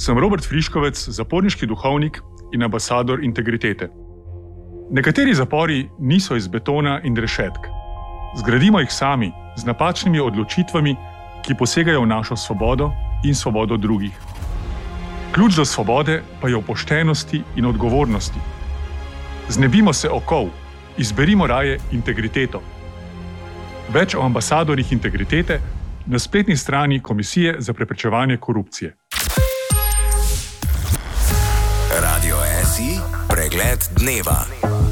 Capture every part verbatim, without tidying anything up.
Sem Robert Friškovec, zaporniški duhovnik in ambasador integritete. Nekateri zapori niso iz betona in rešetk. Zgradimo jih sami, z napačnimi odločitvami, ki posegajo v našo svobodo in svobodo drugih. Ključ do svobode pa je v poštenosti in odgovornosti. Znebimo se okov, izberimo raje integriteto. Več o ambasadorjih integritete na spletni strani Komisije za preprečevanje korupcije. Radio S I, pregled dneva.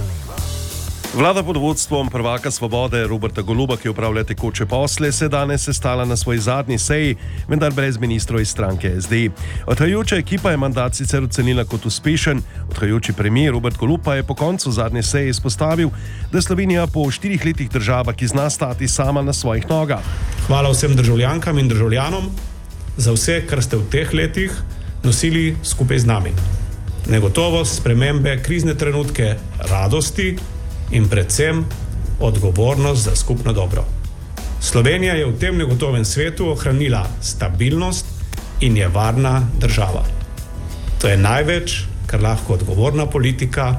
Vlada pod vodstvom prvaka Svobode Roberta Goloba, ki opravlja tekoče posle, se danes sestala na svoji zadnji seji, vendar brez ministrov iz stranke S D. Odhajajoča ekipa je mandat sicer ocenila kot uspešen, odhajajoči premier Robert Golob pa je po koncu zadnje seje izpostavil, da je Slovenija po štirih letih država, ki zna stati sama na svojih nogah. Hvala vsem državljankam in državljanom za vse, kar ste v teh letih nosili skupaj z nami. Negotovost, spremembe, krizne trenutke, radosti in predvsem odgovornost za skupno dobro. Slovenija je v tem negotovem svetu ohranila stabilnost in je varna država. To je največ, kar lahko odgovorna politika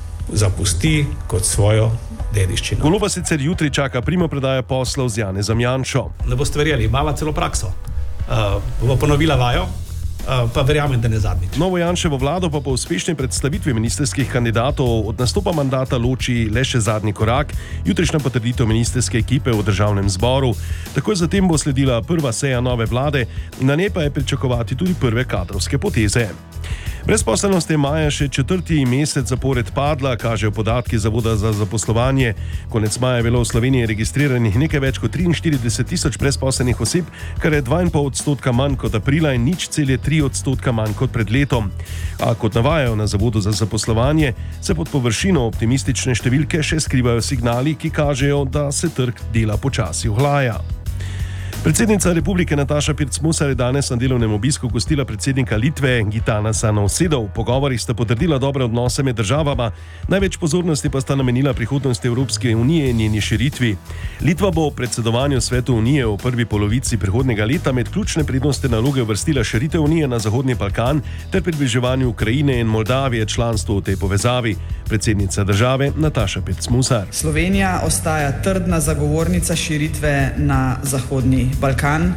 zapusti kot svojo dediščino. Goloba sicer jutri čaka primopredaja poslov z Janezom Janšo. Ne boste verjeli, imava celo prakso. Uh, bo ponovila vajo, Uh, pa verjamem, da ne zadnjič. Novo Janševo vlado pa po uspešni predstavitvi ministrskih kandidatov od nastopa mandata loči le še zadnji korak, jutrišnja potrditev ministrske ekipe v državnem zboru. Takoj zatem bo sledila prva seja nove vlade, na njej pa je pričakovati tudi prve kadrovske poteze. Brezposelnost je maja še četrti mesec zapored padla, kažejo podatki Zavoda za zaposlovanje. Konec maja je bilo v Sloveniji registriranih nekaj več kot triinštirideset tisoč brezposelnih oseb, kar je dva in pol odstotka manj kot aprila in nič celje tri odstotka manj kot pred letom. A kot navajajo na Zavodu za zaposlovanje, se pod površino optimistične številke še skrivajo signali, ki kažejo, da se trg dela počasi ohlaja. Predsednica republike Nataša Pirc Musar je danes na delovnem obisku gostila predsednika Litve Gitanasa Nausėdą. V pogovorih sta potrdila dobre odnose med državama, največ pozornosti pa sta namenila prihodnosti Evropske unije in njeni širitvi. Litva bo v predsedovanju Svetu unije v prvi polovici prihodnjega leta med ključne prednostne naloge uvrstila širitev unije na Zahodni Balkan ter približevanju Ukrajine in Moldavije članstvu v tej povezavi. Predsednica države Nataša Pirc Musar. Slovenija ostaja trdna zagovornica širitve na Zahodni Balkan.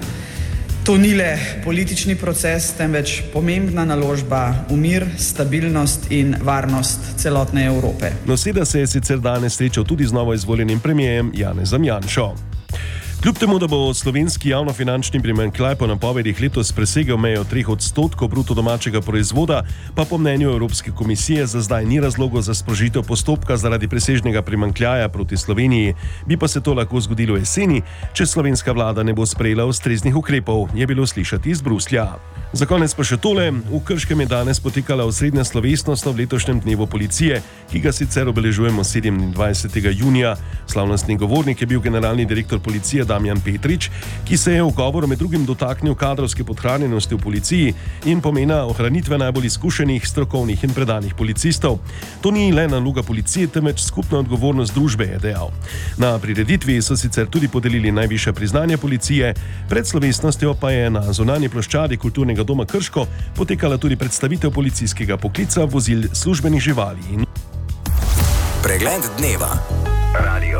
To ni le politični proces, temveč pomembna naložba v mir, stabilnost in varnost celotne Evrope. Nausėda se je sicer danes srečal tudi z novo izvoljenim premijerjem Janezom Janšo. Kljub temu, da bo slovenski javnofinančni primanjkljaj po napovedih letos presegel mejo treh odstotkov bruto domačega proizvoda, pa po mnenju Evropske komisije za zdaj ni razlogov za sprožitev postopka zaradi presežnega primanjkljaja proti Sloveniji. Bi pa se to lahko zgodilo jeseni, če slovenska vlada ne bo sprejela ustreznih ukrepov, je bilo slišati iz Bruslja. Za konec pa še tole. V Krškem je danes potekala osrednja slovesnost ob letošnjem dnevu policije, ki ga sicer obeležujemo sedemindvajsetega junija. Slavnostni govornik je bil generalni direktor policije Damjan Petrič, ki se je v govoru med drugim dotaknil kadrovske podhranjenosti v policiji in pomena ohranitve najbolj izkušenih, strokovnih in predanih policistov. To ni le naloga policije, temveč skupna odgovornost družbe, je dejal. Na prireditvi so sicer tudi podelili najvišja priznanja policije, pred slovesnostjo pa je na zunanji ploščadi kulturnega doma Krško potekala tudi predstavitev policijskega poklica vozil službenih živali. Pregled dneva. Radio